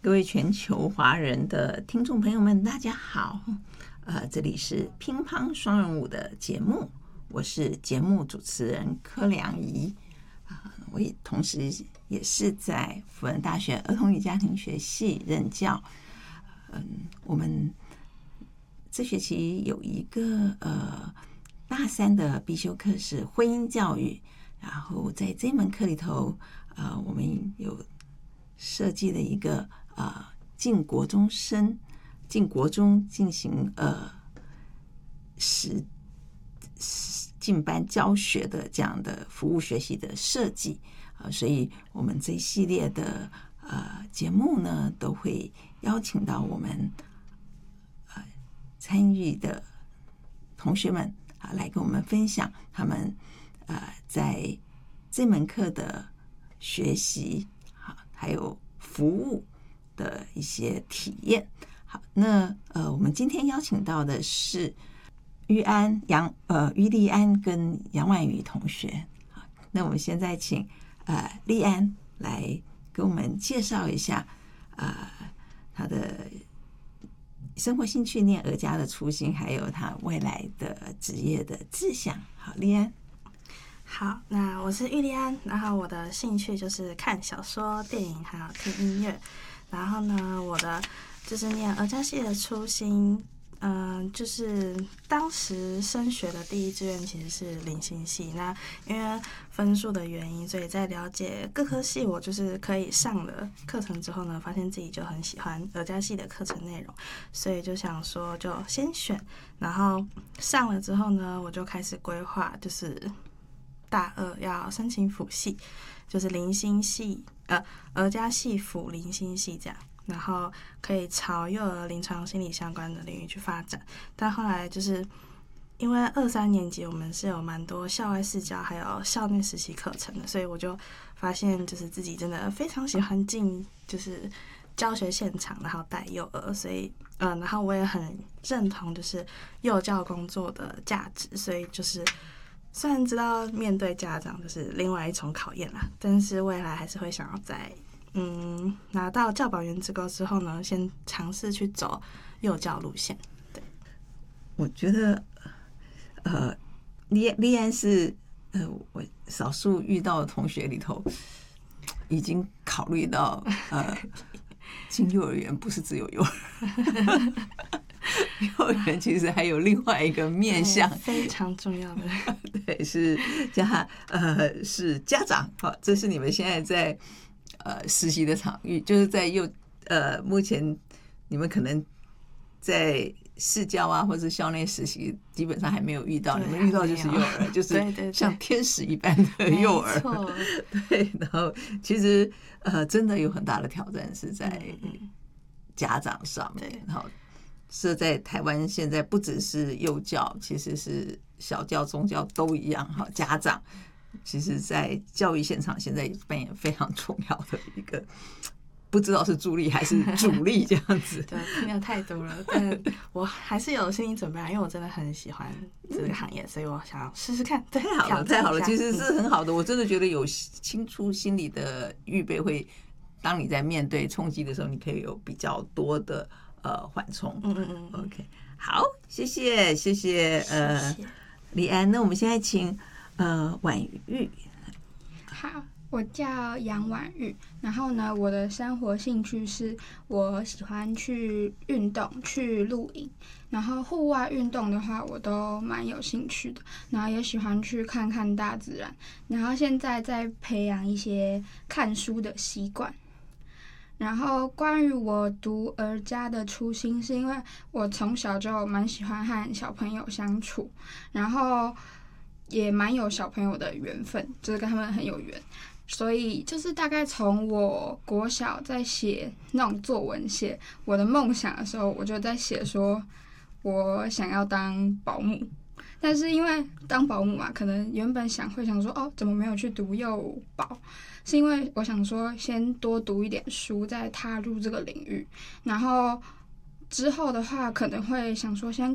各位全球华人的听众朋友们，大家好。这里是乒乓双人舞的节目，我是节目主持人柯良仪。我也同时也是在辅仁大学儿童与家庭学系任教。我们这学期有一个大三的必修课是婚姻教育，然后在这门课里头，我们有设计了一个进国中进行进班教学的这样的服务学习的设计。所以我们这一系列的节目呢，都会邀请到我们参与的同学们来跟我们分享他们在这门课的学习还有服务的一些体验。好，那我们今天邀请到的是于丽安跟杨婉瑜同学。好，那我们现在请丽安来给我们介绍一下她的生活兴趣、念儿家的初心，还有她未来的职业的志向。好，丽安。 好，那我是玉丽安，然后我的兴趣就是看小说、电影，还有听音乐。然后呢，我的就是念儿家系的初心，就是当时升学的第一志愿其实是临心系。那因为分数的原因，所以在了解各科系我就是可以上了课程之后呢，发现自己就很喜欢儿家系的课程内容，所以就想说就先选，然后上了之后呢，我就开始规划，就是大二要申请辅系，就是临心系，儿家系辅临心系这样，然后可以朝幼儿临床心理相关的领域去发展。但后来就是因为2、3年级我们是有蛮多校外试教还有校内实习课程的，所以我就发现就是自己真的非常喜欢进就是教学现场，然后带幼儿，所以然后我也很认同就是幼教工作的价值，所以就是虽然知道面对家长就是另外一重考验啦，但是未来还是会想要在拿到教保员资格之后呢，先尝试去走幼教路线。对， 我觉得丽安是我少数遇到的同学里头，已经考虑到进幼儿园不是只有幼儿。幼儿园其实还有另外一个面向， 非常重要的， 对，是家长。好，这是你们现在在实习的场域，就是在目前你们可能在试教或者校内实习，基本上还没有遇到，你们遇到就是幼儿，就是像天使一般的幼儿。对，然后其实真的有很大的挑战是在家长上面，然后是在台湾现在不只是幼教，其实是小教、中教都一样。家长其实在教育现场现在扮演非常重要的一个，不知道是助力还是主力这样子。 对，听了太多了，但我还是有心理准备，因为我真的很喜欢这个行业，所以我想要试试看。 太好了，太好了，其实是很好的。我真的觉得有清楚心理的预备，会当你在面对冲击的时候，你可以有比较多的缓冲。OK， 好，谢谢丽安。那我们现在请婉玉。 好，我叫杨婉玉，然后呢，我的生活兴趣是我喜欢去运动，去露营，然后户外运动的话，我都蛮有兴趣的，然后也喜欢去看看大自然，然后现在在培养一些看书的习惯。然后关于我读儿家的初心，是因为我从小就蛮喜欢和小朋友相处，然后也蛮有小朋友的缘分，就是跟他们很有缘，所以就是大概从我国小在写那种作文，写我的梦想的时候，我就在写说我想要当保姆。但是因为当保姆嘛，可能原本会想说怎么没有去读幼保，是因为我想说先多读一点书，再踏入这个领域，然后之后的话可能会想说先